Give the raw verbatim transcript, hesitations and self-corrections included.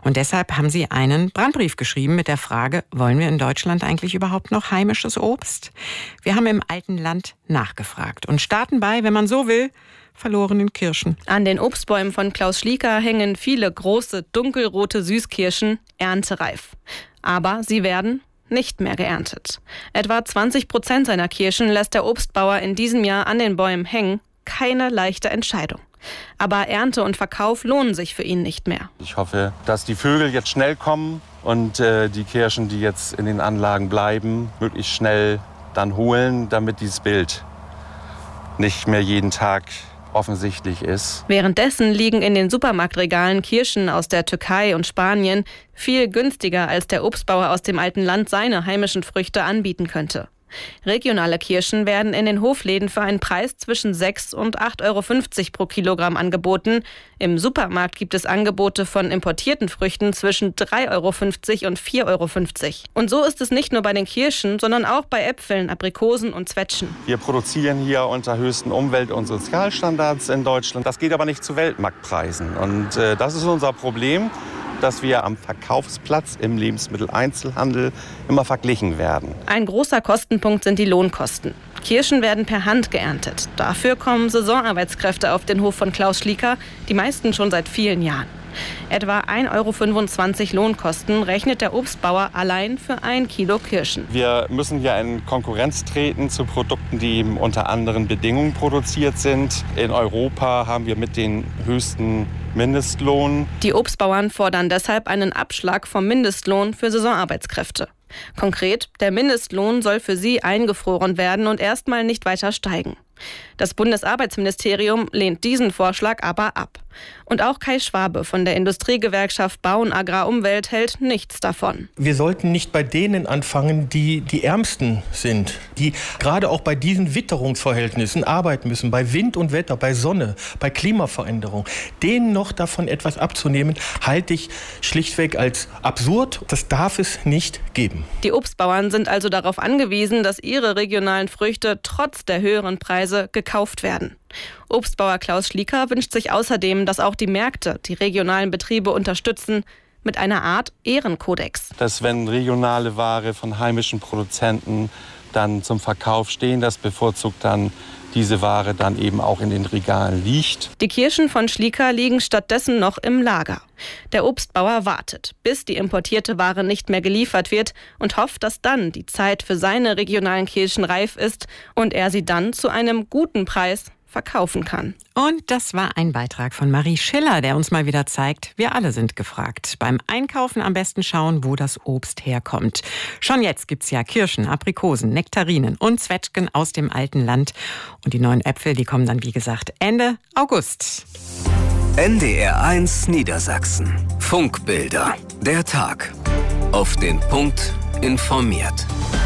Und deshalb haben sie einen Brandbrief geschrieben mit der Frage, wollen wir in Deutschland eigentlich überhaupt noch heimisches Obst? Wir haben im alten Land nachgefragt und starten bei, wenn man so will, verlorenen Kirschen. An den Obstbäumen von Klaus Schlieker hängen viele große, dunkelrote Süßkirschen, erntereif. Aber sie werden nicht mehr geerntet. Etwa zwanzig Prozent seiner Kirschen lässt der Obstbauer in diesem Jahr an den Bäumen hängen. Keine leichte Entscheidung. Aber Ernte und Verkauf lohnen sich für ihn nicht mehr. Ich hoffe, dass die Vögel jetzt schnell kommen und äh, die Kirschen, die jetzt in den Anlagen bleiben, möglichst schnell dann holen, damit dieses Bild nicht mehr jeden Tag offensichtlich ist. Währenddessen liegen in den Supermarktregalen Kirschen aus der Türkei und Spanien viel günstiger, als der Obstbauer aus dem alten Land seine heimischen Früchte anbieten könnte. Regionale Kirschen werden in den Hofläden für einen Preis zwischen sechs und acht Euro fünfzig pro Kilogramm angeboten. Im Supermarkt gibt es Angebote von importierten Früchten zwischen drei Euro fünfzig und vier Euro fünfzig. Und so ist es nicht nur bei den Kirschen, sondern auch bei Äpfeln, Aprikosen und Zwetschgen. Wir produzieren hier unter höchsten Umwelt- und Sozialstandards in Deutschland. Das geht aber nicht zu Weltmarktpreisen. Und äh, das ist unser Problem, dass wir am Verkaufsplatz im Lebensmitteleinzelhandel immer verglichen werden. Ein großer Kostenpunkt sind die Lohnkosten. Kirschen werden per Hand geerntet. Dafür kommen Saisonarbeitskräfte auf den Hof von Klaus Schlieker, die meisten schon seit vielen Jahren. Etwa ein Euro fünfundzwanzig Lohnkosten rechnet der Obstbauer allein für ein Kilo Kirschen. Wir müssen hier in Konkurrenz treten zu Produkten, die eben unter anderen Bedingungen produziert sind. In Europa haben wir mit den höchsten Mindestlohn. Die Obstbauern fordern deshalb einen Abschlag vom Mindestlohn für Saisonarbeitskräfte. Konkret, der Mindestlohn soll für sie eingefroren werden und erstmal nicht weiter steigen. Das Bundesarbeitsministerium lehnt diesen Vorschlag aber ab. Und auch Kai Schwabe von der Industriegewerkschaft Bau und Agrar Umwelt hält nichts davon. Wir sollten nicht bei denen anfangen, die die Ärmsten sind, die gerade auch bei diesen Witterungsverhältnissen arbeiten müssen, bei Wind und Wetter, bei Sonne, bei Klimaveränderung. Denen noch davon etwas abzunehmen, halte ich schlichtweg als absurd. Das darf es nicht geben. Die Obstbauern sind also darauf angewiesen, dass ihre regionalen Früchte trotz der höheren Preise gekauft werden. Obstbauer Klaus Schlieker wünscht sich außerdem, dass auch die Märkte die regionalen Betriebe unterstützen mit einer Art Ehrenkodex. Dass wenn regionale Ware von heimischen Produzenten dann zum Verkauf stehen, dass bevorzugt dann diese Ware dann eben auch in den Regalen liegt. Die Kirschen von Schlieker liegen stattdessen noch im Lager. Der Obstbauer wartet, bis die importierte Ware nicht mehr geliefert wird und hofft, dass dann die Zeit für seine regionalen Kirschen reif ist und er sie dann zu einem guten Preis verkaufen kann. Und das war ein Beitrag von Marie Schiller, der uns mal wieder zeigt, wir alle sind gefragt. Beim Einkaufen am besten schauen, wo das Obst herkommt. Schon jetzt gibt's ja Kirschen, Aprikosen, Nektarinen und Zwetschgen aus dem alten Land. Und die neuen Äpfel, die kommen dann wie gesagt Ende August. N D R eins Niedersachsen. Funkbilder. Der Tag. Auf den Punkt informiert.